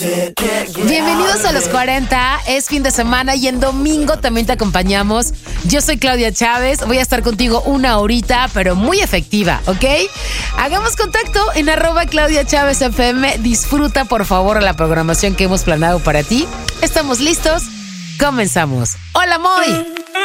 Bienvenidos a los 40, es fin de semana y en domingo también te acompañamos. Yo soy Claudia Chávez, voy a estar contigo una horita, pero muy efectiva, ¿ok? Hagamos contacto en @Claudia Chávez FM. Disfruta por favor la programación que hemos planeado para ti. Estamos listos, comenzamos. Hola Moy.